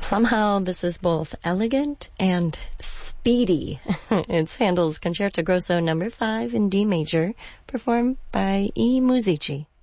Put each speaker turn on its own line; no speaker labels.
Somehow this is both elegant and speedy. It's Handel's Concerto Grosso No. 5 in D major, performed by E. Musici.